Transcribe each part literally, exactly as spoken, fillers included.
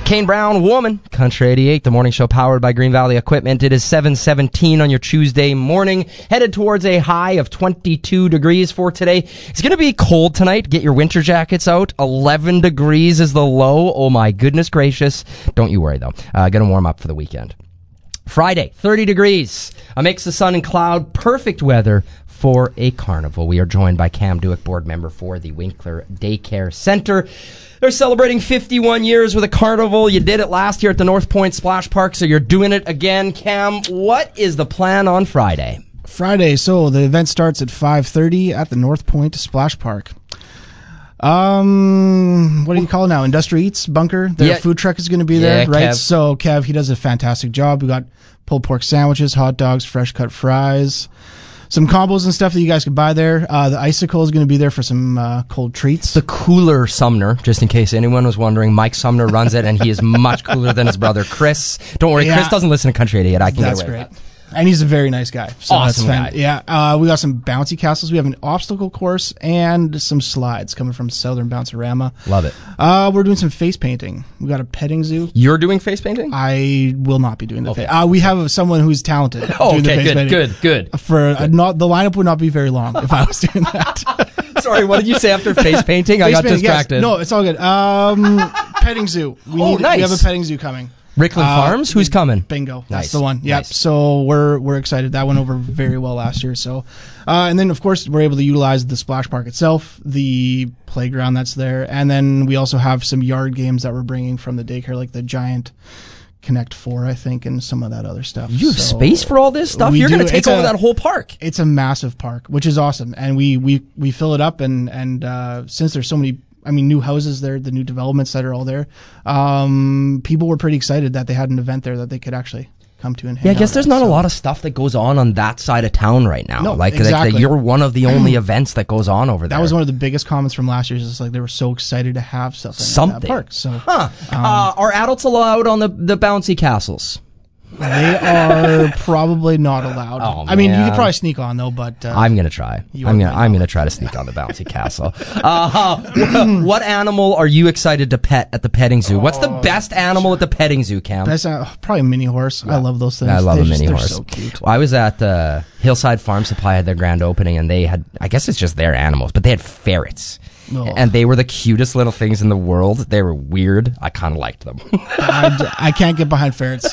Kane Brown, Woman, Country eighty-eight, the morning show powered by Green Valley Equipment. It is seven seventeen on your Tuesday morning, headed towards a high of twenty-two degrees for today. It's going to be cold tonight. Get your winter jackets out. eleven degrees is the low. Oh my goodness gracious. Don't you worry though. Uh, going to warm up for the weekend. Friday, thirty degrees. A mix of sun and cloud. Perfect weather for a carnival. We are joined by Cam Duick, board member for the Winkler Daycare Center. They're celebrating fifty-one years with a carnival. You did it last year at the North Point Splash Park, so you're doing it again. Cam, what is the plan on Friday? Friday, so the event starts at five thirty at the North Point Splash Park. Um, what do you call it now? Industrial Eats Bunker. Their yeah. food truck is going to be there, yeah, right? Kev. So Kev, he does a fantastic job. We got pulled pork sandwiches, hot dogs, fresh cut fries, some combos and stuff that you guys can buy there. Uh, the Icicle is going to be there for some uh, cold treats. The cooler Sumner, just in case anyone was wondering. Mike Sumner runs it, and he is much cooler than his brother Chris. Don't worry, yeah. Chris doesn't listen to Country eighty-eight. I can That's get away great. with that. And he's a very nice guy. So Awesome that's guy. Yeah, uh, we got some bouncy castles. We have an obstacle course and some slides coming from Southern Bouncerama. Love it. Uh, we're doing some face painting. We got a petting zoo. You're doing face painting? I will not be doing the Okay. face. Uh, we have someone who's talented. Oh, doing the okay, face good, painting. good, good. For uh, not the lineup would not be very long if I was doing that. Sorry, what did you say after face painting? I Face got painting, yes. distracted. No, it's all good. Um, petting zoo. We Oh, need, nice. We have a petting zoo coming. Rickland Uh, Farms? Who's coming? Bingo. That's Nice. the one. Yep. Nice. So we're we're excited. That went over very well last year. So, uh, and then of course we're able to utilize the splash park itself, the playground that's there, and then we also have some yard games that we're bringing from the daycare, like the giant Connect Four, I think, and some of that other stuff. You have So space for all this stuff? we You're do. going to take It's over a- that whole park. It's a massive park, which is awesome, and we we we fill it up, and and uh, since there's so many. I mean, new houses there, the new developments that are all there. Um, people were pretty excited that they had an event there that they could actually come to and hang Yeah, I guess out there's at, not a so. lot of stuff that goes on on that side of town right now. No, like, like, exactly. that you're one of the only events that goes on over there. That was one of the biggest comments from last year. Is just like they were so excited to have stuff in Something. that park. So Huh. Um, uh, are adults allowed on the, the bouncy castles? they are probably not allowed. Oh, I mean, you man. could probably sneak on though, but uh, I'm gonna try. You I'm are gonna right I'm now. gonna try to sneak on the bouncy castle. Uh, what animal are you excited to pet at the petting zoo? What's the Oh, best animal at the petting zoo, Cam? that's uh, probably a mini horse. I love those things. I love They a just- mini they're horse. So cute. Well, I was at uh, Hillside Farm Supply had their grand opening, and they had, I guess it's just their animals, but they had ferrets. Oh. And they were the cutest little things in the world. They were weird. I kind of liked them. I, I can't get behind ferrets.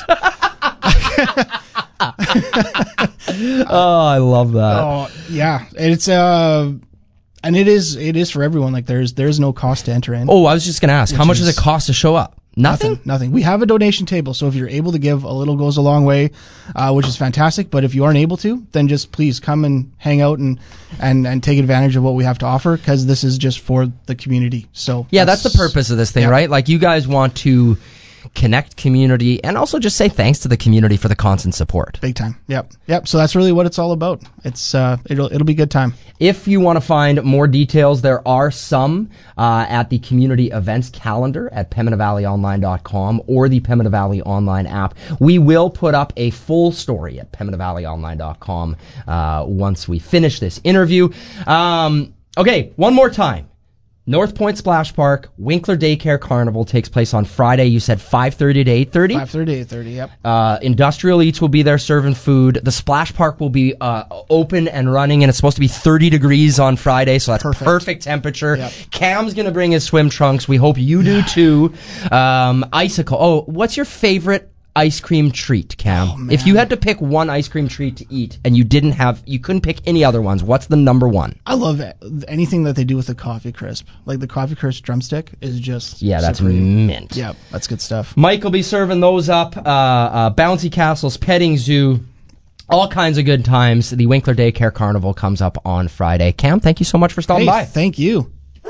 Oh, I love that. Oh yeah, it's uh, and it is it is for everyone. Like there's there's no cost to enter in. Oh, I was just going to ask, how Which much does is- it cost to show up? Nothing? Nothing. Nothing. We have a donation table, so if you're able to give, a little goes a long way, uh, which is fantastic. But if you aren't able to, then just please come and hang out and and, and take advantage of what we have to offer, because this is just for the community. So Yeah, that's the purpose of this thing, yeah. right? Like, you guys want to connect community and also just say thanks to the community for the constant support. Big time. Yep. Yep. So that's really what it's all about. It's uh, it'll it'll be a good time. If you want to find more details, there are some uh, at the community events calendar at pembina valley online dot com or the Pembina Valley Online app. We will put up a full story at pembina valley online dot com uh, once we finish this interview. Um, okay, one more time. North Point Splash Park, Winkler Daycare Carnival takes place on Friday. You said five thirty to eight thirty? five thirty, eight thirty, yep. Uh, Industrial Eats will be there serving food. The Splash Park will be uh, open and running, and it's supposed to be thirty degrees on Friday, so that's perfect, Perfect. temperature. Yep. Cam's going to bring his swim trunks. We hope you do too. Um, Icicle. Oh, what's your favorite ice cream treat, Cam? Oh, man. If you had to pick one ice cream treat to eat and you didn't have, you couldn't pick any other ones, what's the number one? I love it. Anything that they do with the coffee crisp. Like the coffee crisp drumstick is just Yeah, that's supreme. mint. Yep, that's good stuff. Mike will be serving those up. Uh, uh, bouncy castles, petting zoo, all kinds of good times. The Winkler Daycare Carnival comes up on Friday. Cam, thank you so much for stopping Hey, by. thank you.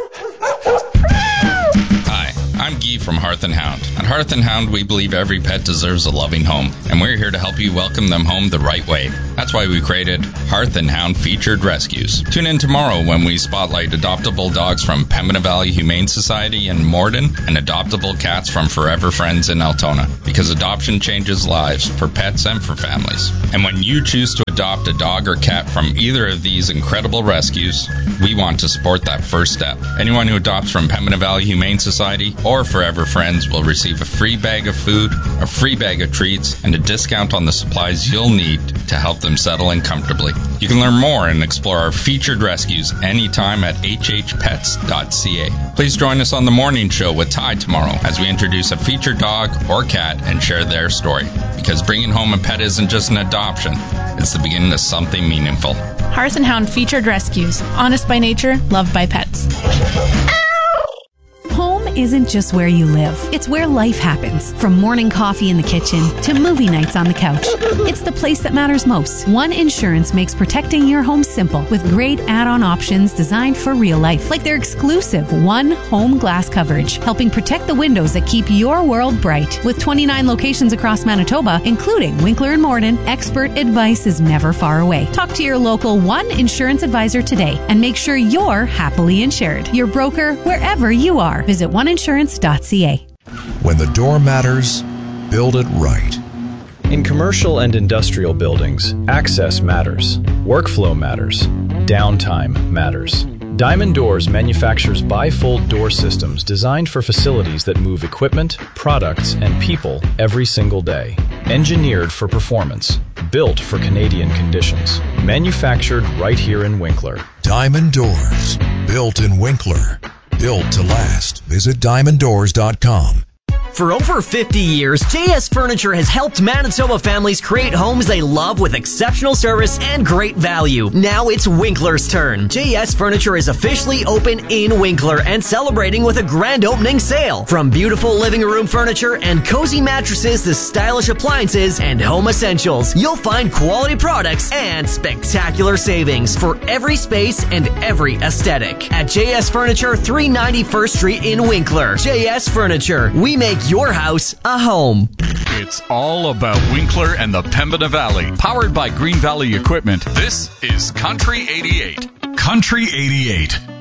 Hi, I'm Guy from Hearth and Hound. At Hearth and Hound, we believe every pet deserves a loving home, and we're here to help you welcome them home the right way. That's why we created Hearth and Hound Featured Rescues. Tune in tomorrow when we spotlight adoptable dogs from Pembina Valley Humane Society in Morden and adoptable cats from Forever Friends in Altona, because adoption changes lives for pets and for families. And when you choose to adopt a dog or cat from either of these incredible rescues, we want to support that first step. Anyone who adopts from Pembina Valley Humane Society or Forever Friends will receive a free bag of food, a free bag of treats, and a discount on the supplies you'll need to help them settle in comfortably. You can learn more and explore our featured rescues anytime at h h pets dot c a. Please join us on the morning show with Ty tomorrow as we introduce a featured dog or cat and share their story. Because bringing home a pet isn't just an adoption, it's the beginning of something meaningful. Hearth and Hound Featured Rescues. Honest by nature, loved by pets. Home isn't just where you live. It's where life happens. From morning coffee in the kitchen to movie nights on the couch. It's the place that matters most. One Insurance makes protecting your home simple with great add-on options designed for real life. Like their exclusive One Home Glass coverage, helping protect the windows that keep your world bright. With twenty-nine locations across Manitoba, including Winkler and Morden, expert advice is never far away. Talk to your local One Insurance advisor today and make sure you're happily insured. Your broker, wherever you are. Visit one insurance dot c a. When the door matters, build it right. In commercial and industrial buildings, access matters, workflow matters, downtime matters. Diamond Doors manufactures bifold door systems designed for facilities that move equipment, products, and people every single day. Engineered for performance, built for Canadian conditions, manufactured right here in Winkler. Diamond Doors, built in Winkler. Built to last. Visit diamond doors dot com. For over fifty years, J S Furniture has helped Manitoba families create homes they love with exceptional service and great value. Now it's Winkler's turn. J S Furniture is officially open in Winkler and celebrating with a grand opening sale. From beautiful living room furniture and cozy mattresses to stylish appliances and home essentials, you'll find quality products and spectacular savings for every space and every aesthetic. At J S Furniture, three ninety-first Street in Winkler. J S Furniture, we make your house a home. It's all about Winkler and the Pembina Valley. Powered by Green Valley Equipment, this is Country eighty-eight. Country eighty-eight.